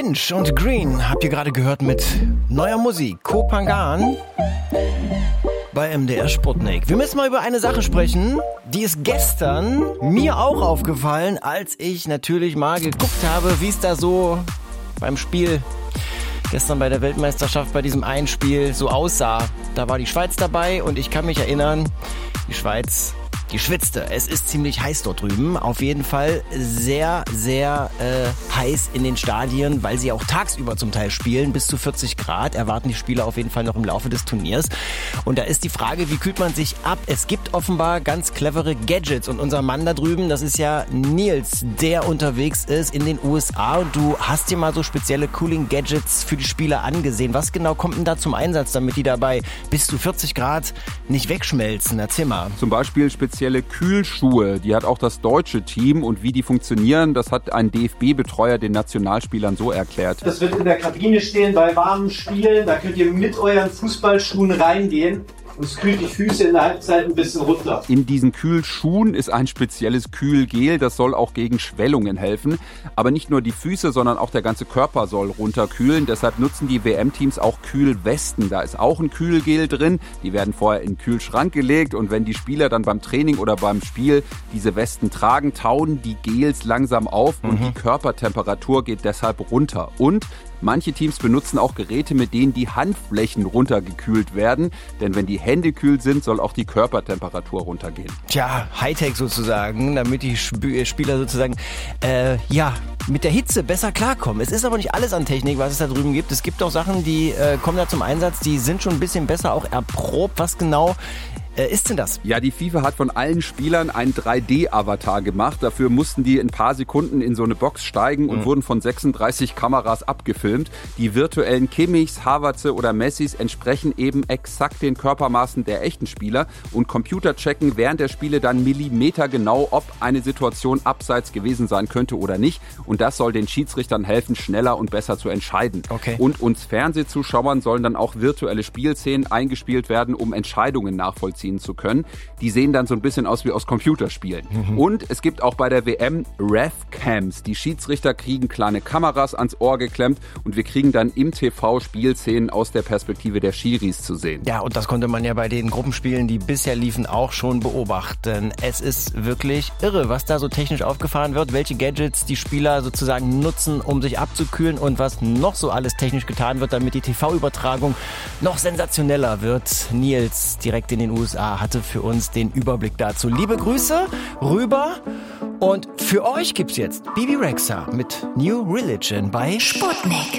Finch und Green habt ihr gerade gehört mit neuer Musik. Kopangan bei MDR Sputnik. Wir müssen mal über eine Sache sprechen, die ist gestern mir auch aufgefallen, als ich natürlich mal geguckt habe, wie es da so beim Spiel gestern bei der Weltmeisterschaft bei diesem einen Spiel so aussah. Da war die Schweiz dabei und ich kann mich erinnern, die Schweiz, die schwitzte. Es ist ziemlich heiß dort drüben. Auf jeden Fall sehr, sehr heiß in den Stadien, weil sie auch tagsüber zum Teil spielen. Bis zu 40 Grad erwarten die Spieler auf jeden Fall noch im Laufe des Turniers. Und da ist die Frage, wie kühlt man sich ab? Es gibt offenbar ganz clevere Gadgets. Und unser Mann da drüben, das ist ja Nils, der unterwegs ist in den USA. Und du hast dir mal so spezielle Cooling-Gadgets für die Spieler angesehen. Was genau kommt denn da zum Einsatz, damit die dabei bis zu 40 Grad nicht wegschmelzen? Erzähl mal. Zum Beispiel spezielle Kühlschuhe, die hat auch das deutsche Team und wie die funktionieren, das hat ein DFB-Betreuer den Nationalspielern so erklärt. Das wird in der Kabine stehen bei warmen Spielen, da könnt ihr mit euren Fußballschuhen reingehen. Und es kühlt die Füße in der Halbzeit ein bisschen runter. In diesen Kühlschuhen ist ein spezielles Kühlgel, das soll auch gegen Schwellungen helfen. Aber nicht nur die Füße, sondern auch der ganze Körper soll runterkühlen. Deshalb nutzen die WM-Teams auch Kühlwesten. Da ist auch ein Kühlgel drin. Die werden vorher in den Kühlschrank gelegt. Und wenn die Spieler dann beim Training oder beim Spiel diese Westen tragen, tauen die Gels langsam auf und die Körpertemperatur geht deshalb runter. Und manche Teams benutzen auch Geräte, mit denen die Handflächen runtergekühlt werden. Denn wenn die Hände kühl sind, soll auch die Körpertemperatur runtergehen. Tja, Hightech sozusagen, damit die Spieler sozusagen, mit der Hitze besser klarkommen. Es ist aber nicht alles an Technik, was es da drüben gibt. Es gibt auch Sachen, die kommen da zum Einsatz, die sind schon ein bisschen besser auch erprobt. Was genau ist denn das? Ja, die FIFA hat von allen Spielern einen 3D-Avatar gemacht. Dafür mussten die in ein paar Sekunden in so eine Box steigen und wurden von 36 Kameras abgefilmt. Die virtuellen Kimmichs, Havertze oder Messis entsprechen eben exakt den Körpermaßen der echten Spieler und Computer checken während der Spiele dann millimetergenau, ob eine Situation abseits gewesen sein könnte oder nicht. Und das soll den Schiedsrichtern helfen, schneller und besser zu entscheiden. Okay. Und uns Fernsehzuschauern sollen dann auch virtuelle Spielszenen eingespielt werden, um Entscheidungen nachvollziehen zu können. Die sehen dann so ein bisschen aus wie aus Computerspielen. Und es gibt auch bei der WM Ref-Cams. Die Schiedsrichter kriegen kleine Kameras ans Ohr geklemmt und wir kriegen dann im TV Spielszenen aus der Perspektive der Schiris zu sehen. Ja, und das konnte man ja bei den Gruppenspielen, die bisher liefen, auch schon beobachten. Es ist wirklich irre, was da so technisch aufgefahren wird, welche Gadgets die Spieler sozusagen nutzen, um sich abzukühlen und was noch so alles technisch getan wird, damit die TV-Übertragung noch sensationeller wird. Nils, direkt in den USA, hatte für uns den Überblick dazu. Liebe Grüße rüber und für euch gibt's jetzt Bibi Rexha mit New Religion bei Sputnik.